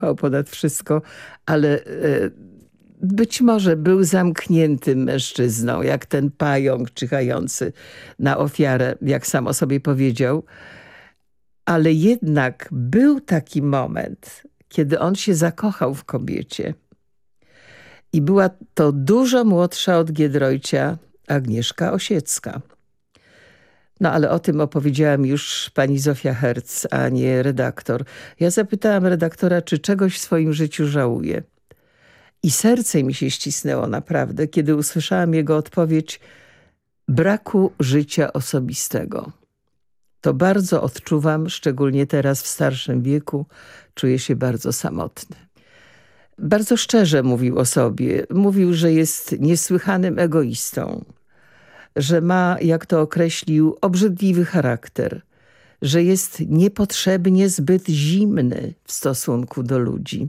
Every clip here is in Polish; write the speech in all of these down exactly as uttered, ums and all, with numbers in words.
kochał ponad wszystko, ale być może był zamkniętym mężczyzną, jak ten pająk czyhający na ofiarę, jak sam o sobie powiedział. Ale jednak był taki moment, kiedy on się zakochał w kobiecie. I była to dużo młodsza od Giedroycia Agnieszka Osiecka. No ale o tym opowiedziała mi już pani Zofia Herz, a nie redaktor. Ja zapytałam redaktora, czy czegoś w swoim życiu żałuje. I serce mi się ścisnęło naprawdę, kiedy usłyszałam jego odpowiedź: braku życia osobistego. To bardzo odczuwam, szczególnie teraz w starszym wieku, czuję się bardzo samotny. Bardzo szczerze mówił o sobie. Mówił, że jest niesłychanym egoistą, że ma, jak to określił, obrzydliwy charakter, że jest niepotrzebnie zbyt zimny w stosunku do ludzi.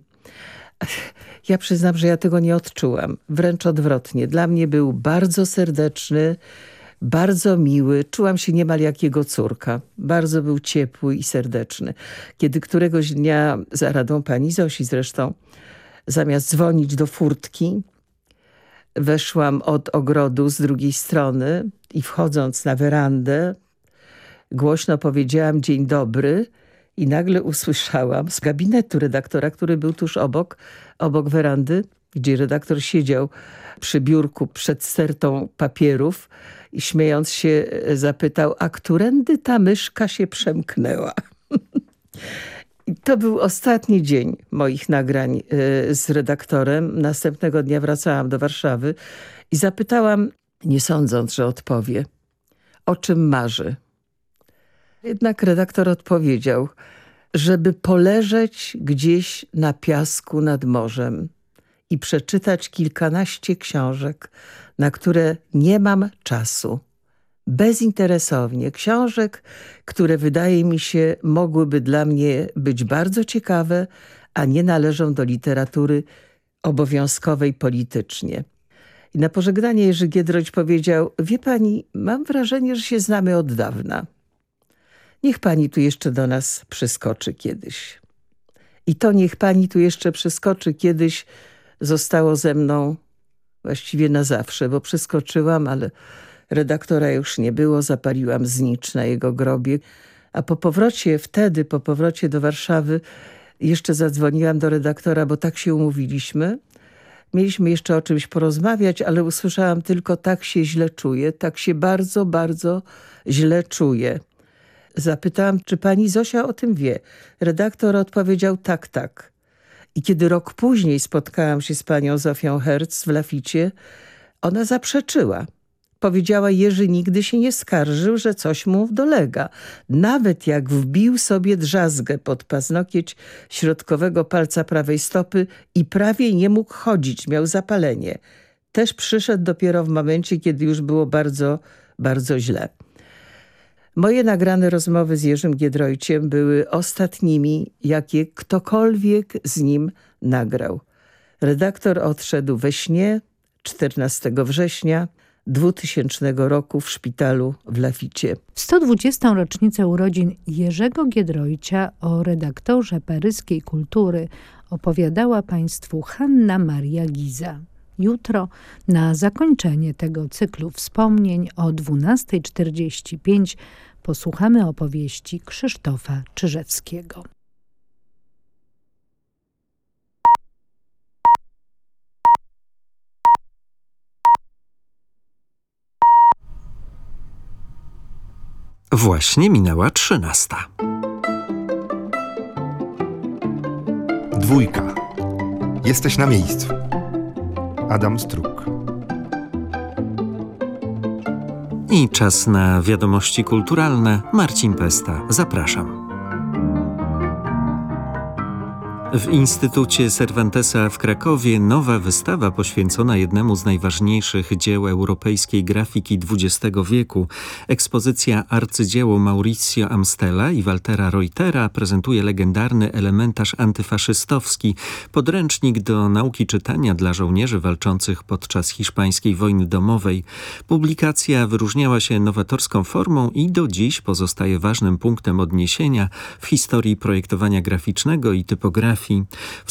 Ja przyznam, że ja tego nie odczułam. Wręcz odwrotnie. Dla mnie był bardzo serdeczny, bardzo miły. Czułam się niemal jak jego córka. Bardzo był ciepły i serdeczny. Kiedy któregoś dnia, za radą pani Zosi zresztą, zamiast dzwonić do furtki, weszłam od ogrodu z drugiej strony i wchodząc na werandę, głośno powiedziałam dzień dobry i nagle usłyszałam z gabinetu redaktora, który był tuż obok, obok werandy, gdzie redaktor siedział przy biurku przed stertą papierów i śmiejąc się zapytał: a którędy ta myszka się przemknęła? I to był ostatni dzień moich nagrań z redaktorem. Następnego dnia wracałam do Warszawy i zapytałam, nie sądząc, że odpowie, o czym marzy. Jednak redaktor odpowiedział, żeby poleżeć gdzieś na piasku nad morzem i przeczytać kilkanaście książek, na które nie mam czasu. Bezinteresownie. Książek, które wydaje mi się mogłyby dla mnie być bardzo ciekawe, a nie należą do literatury obowiązkowej politycznie. I na pożegnanie Jerzy Giedroyć powiedział: wie pani, mam wrażenie, że się znamy od dawna. Niech pani tu jeszcze do nas przyskoczy kiedyś. I to niech pani tu jeszcze przyskoczy kiedyś zostało ze mną właściwie na zawsze, bo przyskoczyłam, ale redaktora już nie było, zapaliłam znicz na jego grobie. A po powrocie, wtedy po powrocie do Warszawy jeszcze zadzwoniłam do redaktora, bo tak się umówiliśmy. Mieliśmy jeszcze o czymś porozmawiać, ale usłyszałam tylko: tak się źle czuję, tak się bardzo, bardzo źle czuję. Zapytałam, czy pani Zosia o tym wie. Redaktor odpowiedział: tak, tak. I kiedy rok później spotkałam się z panią Zofią Herz w Laficie, ona zaprzeczyła. Powiedziała: Jerzy nigdy się nie skarżył, że coś mu dolega. Nawet jak wbił sobie drzazgę pod paznokieć środkowego palca prawej stopy i prawie nie mógł chodzić, miał zapalenie. Też przyszedł dopiero w momencie, kiedy już było bardzo, bardzo źle. Moje nagrane rozmowy z Jerzym Giedroyciem były ostatnimi, jakie ktokolwiek z nim nagrał. Redaktor odszedł we śnie czternastego września dwutysięcznego roku w szpitalu w Laficie. W sto dwudziestą rocznicę urodzin Jerzego Giedroycia o redaktorze paryskiej kultury opowiadała państwu Hanna Maria Giza. Jutro na zakończenie tego cyklu wspomnień o dwunasta czterdzieści pięć posłuchamy opowieści Krzysztofa Czyżewskiego. Właśnie minęła trzynasta. Dwójka. Jesteś na miejscu. Adam Struk. I czas na wiadomości kulturalne. Marcin Pesta, zapraszam. W Instytucie Cervantesa w Krakowie nowa wystawa poświęcona jednemu z najważniejszych dzieł europejskiej grafiki dwudziestego wieku. Ekspozycja Arcydzieło Mauricio Amstela i Waltera Reutera prezentuje legendarny elementarz antyfaszystowski, podręcznik do nauki czytania dla żołnierzy walczących podczas hiszpańskiej wojny domowej. Publikacja wyróżniała się nowatorską formą i do dziś pozostaje ważnym punktem odniesienia w historii projektowania graficznego i typografii fotografii.